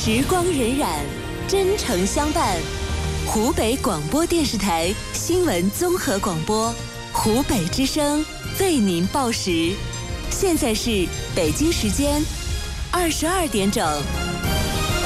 时光荏苒，真诚相伴。湖北广播电视台新闻综合广播，湖北之声为您报时。现在是北京时间22点整。